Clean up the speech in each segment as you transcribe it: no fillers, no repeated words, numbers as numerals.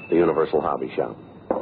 The Universal Hobby Shop.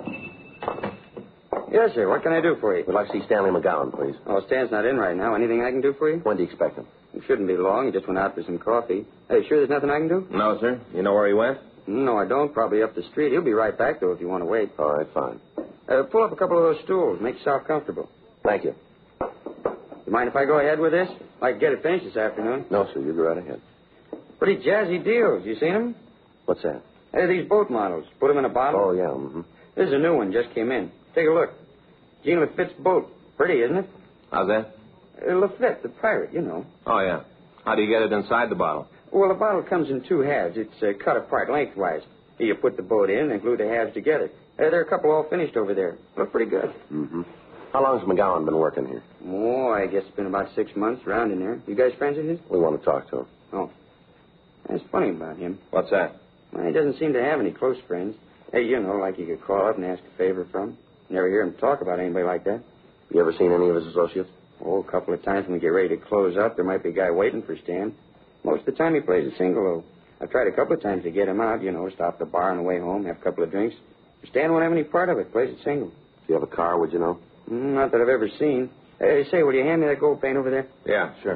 Yes, sir. What can I do for you? We'd like to see Stanley McGowan, please. Oh, Stan's not in right now. Anything I can do for you? When do you expect him? It shouldn't be long. He just went out for some coffee. Hey, sure there's nothing I can do? No, sir. You know where he went? No, I don't. Probably up the street. He'll be right back, though, if you want to wait. All right, fine. Pull up a couple of those stools. Make yourself comfortable. Thank you. You mind if I go ahead with this? I can get it finished this afternoon. No, sir, you go right ahead. Pretty jazzy deals. You seen them? What's that? Hey, these boat models. Put them in a bottle. Oh, yeah, mm-hmm. This is a new one. Just came in. Take a look. Gene Lafitte's boat. Pretty, isn't it? How's that? Lafitte, the pirate, you know. Oh, yeah. How do you get it inside the bottle? Well, the bottle comes in two halves. It's cut apart lengthwise. You put the boat in and glue the halves together. There are a couple all finished over there. Look pretty good. Mm-hmm. How long has McGowan been working here? Oh, I guess it's been about 6 months, around in there. You guys friends of his? We want to talk to him. Oh. That's funny about him. What's that? Well, he doesn't seem to have any close friends. Hey, you know, like you could call up and ask a favor from. Never hear him talk about anybody like that. You ever seen any of his associates? Oh, a couple of times when we get ready to close up, there might be a guy waiting for Stan. Most of the time he plays a single, though. I've tried a couple of times to get him out, you know, stop at the bar on the way home, have a couple of drinks. Stan won't have any part of it, plays it single. If you have a car, would you know? Not that I've ever seen. Hey, say, will you hand me that gold paint over there? Yeah, sure.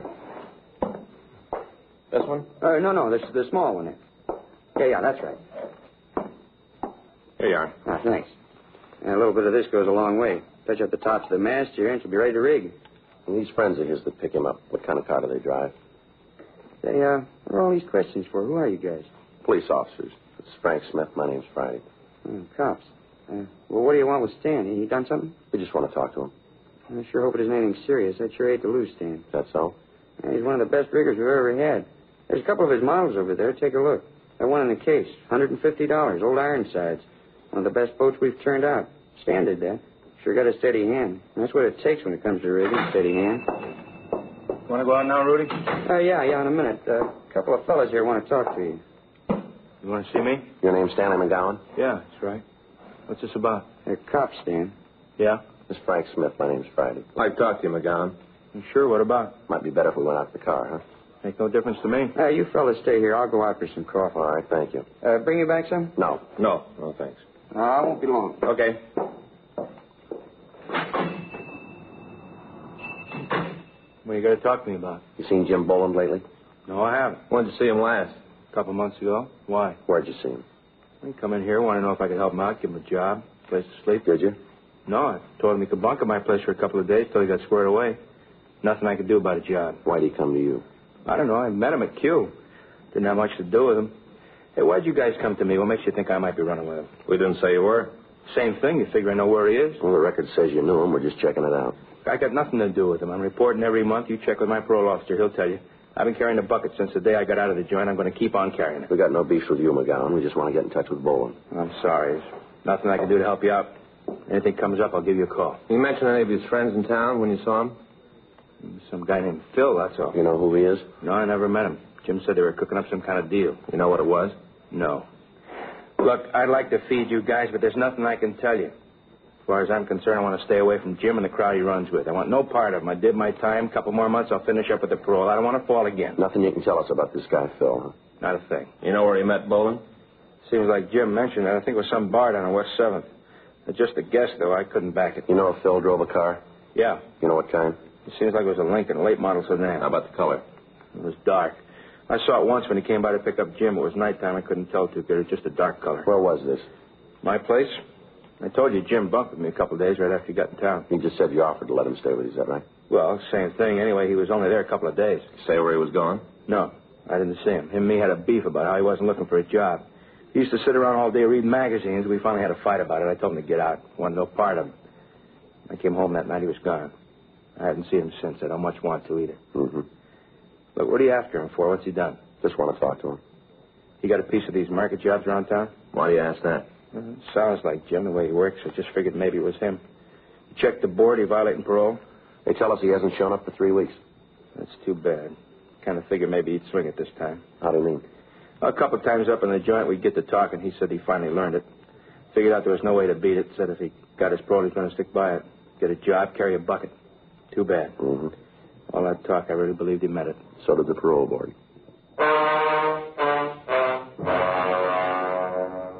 This one? No, this is the small one there. Yeah, that's right. Here you are. Ah, thanks. And a little bit of this goes a long way. Touch up the tops of the mast here, and she'll be ready to rig. And these friends of his that pick him up, what kind of car do they drive? Say, what are all these questions for? Who are you guys? Police officers. It's Frank Smith. My name's Friday. Cops. Well, what do you want with Stan? He done something? We just want to talk to him. I sure hope it isn't anything serious. I'd sure hate to lose Stan. Is that so? He's one of the best riggers we've ever had. There's a couple of his models over there. Take a look. That one in the case, $150, old Ironsides. One of the best boats we've turned out. Stan did that. Sure got a steady hand. That's what it takes when it comes to rigging, steady hand. Want to go out now, Rudy? Yeah, in a minute. A couple of fellas here want to talk to you. You want to see me? Your name's Stanley McGowan? Yeah, that's right. What's this about? They're cops, Stan. Yeah? This is Frank Smith. My name's Friday. I'd like to talk to you, McGowan. You sure? What about? Might be better if we went out to the car, huh? Make no difference to me. You fellas stay here. I'll go out for some coffee. All right, thank you. Bring you back some? No. No, thanks. I won't be long. Okay. What are you going to talk to me about? You seen Jim Boland lately? No, I haven't. When did you see him last? A couple months ago. Why? Where'd you see him? He come in here, want to know if I could help him out, give him a job, place to sleep. Did you? No, I told him he could bunk at my place for a couple of days till he got squared away. Nothing I could do about a job. Why'd he come to you? I don't know. I met him at Q. Didn't have much to do with him. Hey, why'd you guys come to me? What makes you think I might be running with him? We didn't say you were. Same thing. You figure I know where he is? Well, the record says you knew him. We're just checking it out. I got nothing to do with him. I'm reporting every month. You check with my parole officer. He'll tell you. I've been carrying the bucket since the day I got out of the joint. I'm going to keep on carrying it. We got no beef with you, McGowan. We just want to get in touch with Boland. I'm sorry. There's nothing I can do to help you out. Anything comes up, I'll give you a call. You mention any of his friends in town when you saw him? Some guy named Phil, that's all. You know who he is? No, I never met him. Jim said they were cooking up some kind of deal. You know what it was? No. Look, I'd like to feed you guys, but there's nothing I can tell you. As far as I'm concerned, I want to stay away from Jim and the crowd he runs with. I want no part of him. I did my time. A couple more months, I'll finish up with the parole. I don't want to fall again. Nothing you can tell us about this guy, Phil, huh? Not a thing. You know where he met Boland? Seems like Jim mentioned it. I think it was some bar down on West 7th. Just a guess, though. I couldn't back it. You know if Phil drove a car? Yeah. You know what kind? It seems like it was a Lincoln, a late model sedan. How about the color? It was dark. I saw it once when he came by to pick up Jim. It was nighttime. I couldn't tell too good. It was just a dark color. Where was this? My place? I told you Jim bunked with me a couple of days right after he got in town. He just said you offered to let him stay with you. Is that right? Well, same thing. Anyway, he was only there a couple of days. Say where he was going? No, I didn't see him. Him and me had a beef about how he wasn't looking for a job. He used to sit around all day reading magazines. We finally had a fight about it. I told him to get out. Wanted no part of him. I came home that night. He was gone. I haven't seen him since. I don't much want to either. Mm-hmm. Look, what are you after him for? What's he done? Just want to talk to him. He got a piece of these market jobs around town? Why do you ask that? Sounds like Jim, the way he works. I just figured maybe it was him. He checked the board. He violating parole? They tell us he hasn't shown up for 3 weeks. That's too bad. Kind of figured maybe he'd swing it this time. How do you mean? A couple times up in the joint, we'd get to talking. He said he finally learned it. Figured out there was no way to beat it. Said if he got his parole, he's going to stick by it. Get a job, carry a bucket. Too bad. Mm-hmm. All that talk, I really believed he meant it. So did the parole board.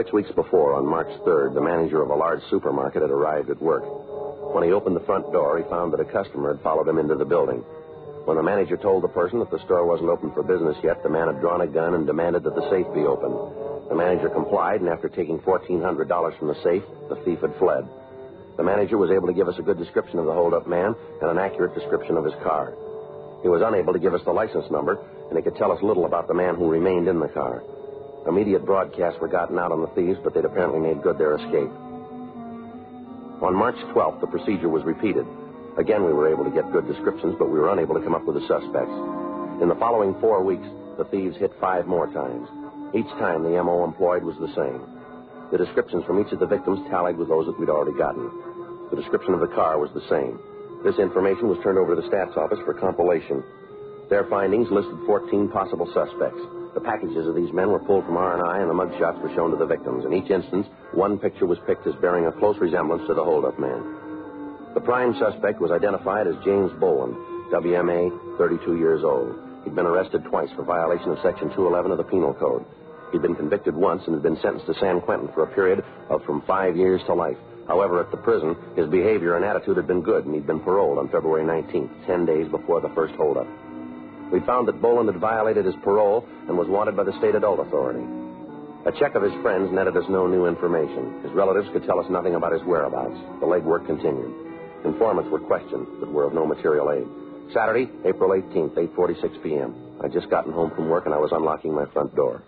6 weeks before, on March 3rd, the manager of a large supermarket had arrived at work. When he opened the front door, he found that a customer had followed him into the building. When the manager told the person that the store wasn't open for business yet, the man had drawn a gun and demanded that the safe be opened. The manager complied, and after taking $1,400 from the safe, the thief had fled. The manager was able to give us a good description of the hold-up man and an accurate description of his car. He was unable to give us the license number, and he could tell us little about the man who remained in the car. Immediate broadcasts were gotten out on the thieves, but they'd apparently made good their escape. On March 12th, the procedure was repeated. Again, we were able to get good descriptions, but we were unable to come up with the suspects. In the following 4 weeks, the thieves hit 5 more times. Each time, the M.O. employed was the same. The descriptions from each of the victims tallied with those that we'd already gotten. The description of the car was the same. This information was turned over to the stats office for compilation. Their findings listed 14 possible suspects. The packages of these men were pulled from R&I, and the mugshots were shown to the victims. In each instance, one picture was picked as bearing a close resemblance to the hold-up man. The prime suspect was identified as James Bowen, WMA, 32 years old. He'd been arrested twice for violation of Section 211 of the Penal Code. He'd been convicted once and had been sentenced to San Quentin for a period of from 5 years to life. However, at the prison, his behavior and attitude had been good, and he'd been paroled on February 19th, 10 days before the first holdup. We found that Boland had violated his parole and was wanted by the state adult authority. A check of his friends netted us no new information. His relatives could tell us nothing about his whereabouts. The legwork continued. Informants were questioned, but were of no material aid. Saturday, April 18th, 8:46 p.m. I'd just gotten home from work, and I was unlocking my front door.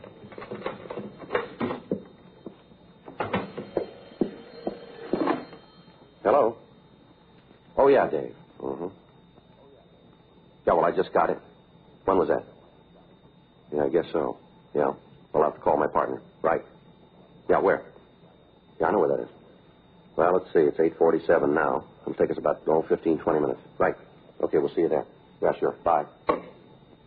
Hello? Oh, yeah, Dave. Mm-hmm. Yeah, well, I just got it. When was that? Yeah, I guess so. Yeah. I'll have to call my partner. Right. Yeah, where? Yeah, I know where that is. Well, let's see. It's 8:47 now. It'll take us about, 15, 20 minutes. Right. Okay, we'll see you there. Yeah, sure. Bye.